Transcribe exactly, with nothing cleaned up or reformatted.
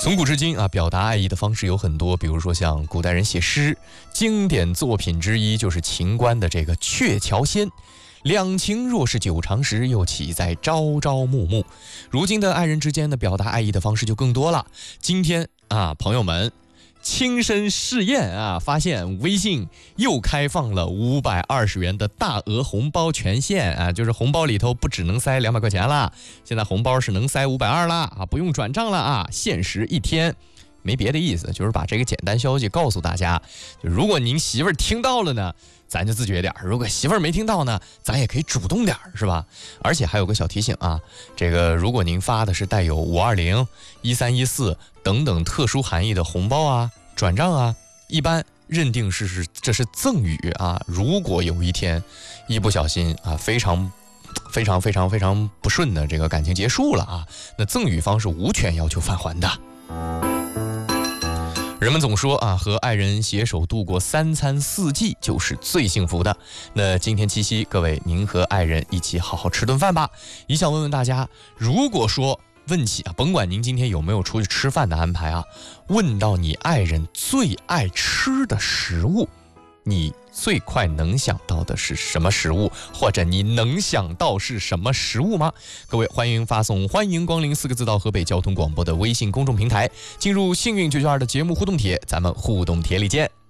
从古至今啊，表达爱意的方式有很多，比如说像古代人写诗，经典作品之一就是秦观的这个《鹊桥仙》。两情若是久长时，又岂在朝朝暮暮。如今的爱人之间的表达爱意的方式就更多了。今天啊，朋友们亲身试验啊，发现微信又开放了五百二十元的大额红包权限啊，就是红包里头不只能塞两百块钱啦，现在红包是能塞五百二啦啊，不用转账了啊，限时一天。没别的意思，就是把这个简单消息告诉大家。就如果您媳妇儿听到了呢，咱就自觉点；如果媳妇儿没听到呢，咱也可以主动点，是吧？而且还有个小提醒啊，这个如果您发的是带有五二零、一三一四等等特殊含义的红包啊、转账啊，一般认定是是这是赠与啊。如果有一天一不小心啊，非常非常非常非常不顺的这个感情结束了啊，那赠与方是无权要求返还的。人们总说啊，和爱人携手度过三餐四季就是最幸福的。那今天七夕，各位您和爱人一起好好吃顿饭吧。也想问问大家，如果说问起啊，甭管您今天有没有出去吃饭的安排啊，问到你爱人最爱吃的食物，你最快能想到的是什么食物？或者你能想到是什么食物吗？各位欢迎发送欢迎光临四个字到河北交通广播的微信公众平台，进入幸运九九二的节目互动帖，咱们互动帖里见。